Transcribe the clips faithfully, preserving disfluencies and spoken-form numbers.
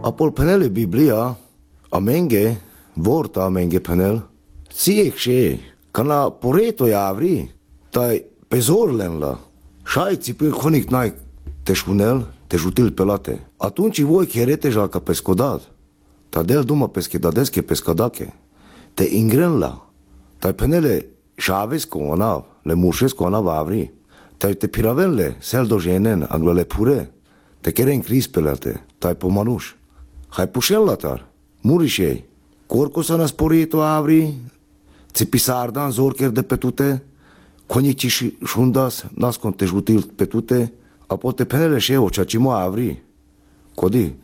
Apol penele Biblia, amenge, vorta amenge penel, ție ce, cana poreto javri, tai pezorlen la, șai țipir conic n-ai te șunel, te jutil pelate. Atunci voi cherete jalca pescodat, tadel duma peskedadesche pescadache, te ingren la, tai penele șaves cu ona, le mușesc cu ona avri, tai te piravenle, sel do jenen, anglele pure, te keren cris pelate, tai pomanuș. Hai pușel la tar, murișei, corco să năsporito avri, ți pisardan zorcher de petute, conici și șundas, nascon te jutil petute, apote penele șeo, ceacimo avri, codi,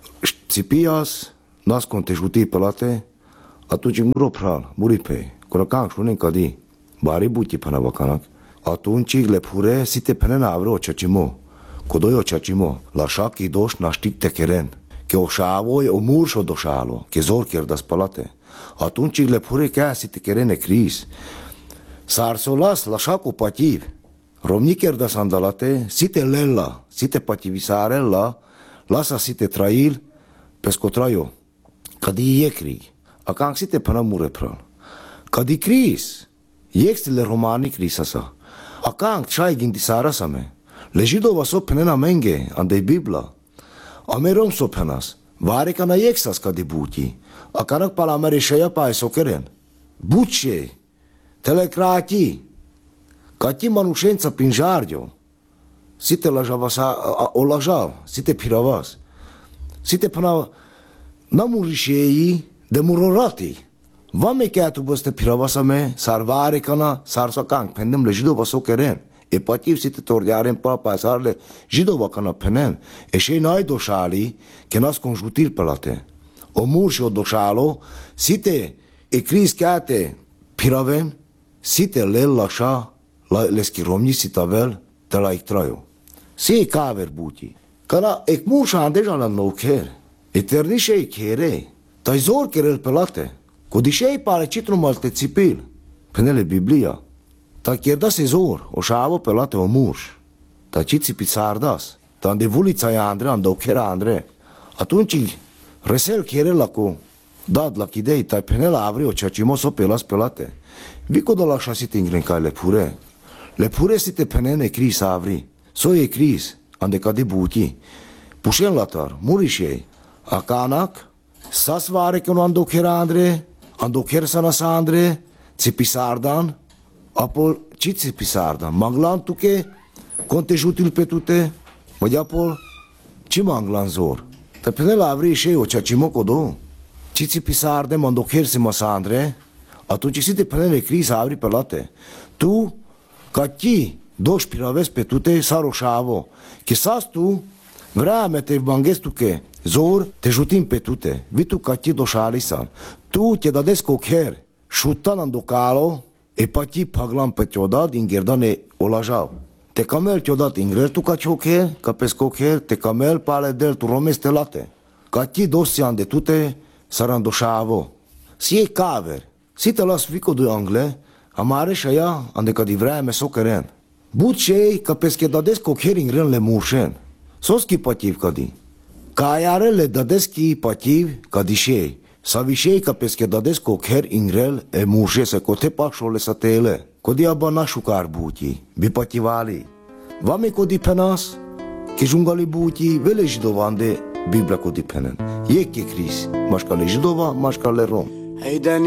țipias, nascon te jutil pelate, atunci muro pral, muri pe, curăcan șunen cadi, bari buti până vacanac, atunci le pure, si te penena avri o ceacimo, codoi o ceacimo, la șachi doș naștic te keren. Che o șavoi o murșo doșalo, che zorcher da spalate. Atunci le pure ca si te kerene cris. S-ar solas la șaco pativ. Romnicher da sandalate, si te lella, si te pativisarella, lasa si te trail, pescotraio. Cadi iecri, acan si te până mure pral. Cadi cris, iextile romani crisasa. Acan c'hai gindisara sa me. Ležidova so penena menge, andei Bibla. Amerom so penas, vare ca na exas ca de buti, a canac pala mere șeia pa e sokeren. Buce, telecrati, ca ti manușența prin jardio, si te lajava sa, o lajav, si te piravas, si te până na murișei de murorati. Vame che tu băste piravasa me, sar vare ca na, sar sa canc, pendem ležidova sokeren. E pativ si te tordeare în papa sarle jidova cana penen. E șei n-ai doșali, că n-as conjutil pe la te. O mur și o doșalo, si te e cris cheate piraven, si te lel lașa, la le schiromni si tavel, te la ictraiu. Si e caver buti. Cana e mur și andeja la nou cher. Eterni șei chere. Tai zor cherel pe la te. Codișei pare citru malte țipil. Penele Biblia. Ta chierda se zor, o șavo pelate o muș. Ta ciți pizardas. Ta ande vulița e Andre, ande o chera Andre. Atunci, resel chierela cu dad la chidei, ta penela avri o ceacimo so pelas pelate. Vico de la șasit ingrencai le pure. Le pure si te penene cris avri. So e cris, ande ca de buti. Pușen la tar, murișei. Acanac, sas vare că nu ande o chera Andre, ande o cher sana sa Andre, ți pisardan. Apol, ce ți pisarda? Manglan tu che? Conte jutil pe tute? Mă de apol, ce manglan zor? Te pene la avri și eu, ceea ce mă codo? Ce ți pisarde, mă îndocher si mă sandre? Atunci si te pene le cris avri pe late. Tu, ca ti, doși piraves pe tute, saro șavo. Che sas tu, vrea me te manghes tu che, zor, te jutim pe tute. Vitu ca ti doșali san. Tu te dades cocher, șutan andocalo, e pati paglan pe teodat din gerdane olajav. Te camel teodat ingrer tu ca ciocher, ca pescocher, te camel pale del tu romeste late. Ca ti dosi ande tute sarandoșavo. Si e caver, si te las fico de angle, amare șaia ande ca di vreme sokeren. But șei ca peskedades cocher ingren le murșen. Soski pativ ca di. Ca aiare le dadeski pativ ca di șei. Savișei ca peskedades cocher ingrel e murșe se cote pașole sa tele. Codi abana șucar buti, bipativali. Vame codi penas, che jungali buti, vele jidovande Biblia codi penen. E che cris, mașcale jidova, mașcale rom.